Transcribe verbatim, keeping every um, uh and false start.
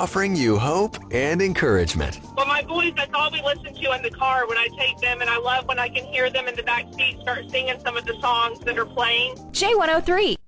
offering you hope and encouragement. Well, my boys, that's all we listen to in the car when I take them, and I love when I can hear them in the back seat start singing some of the songs that are playing. J one oh three.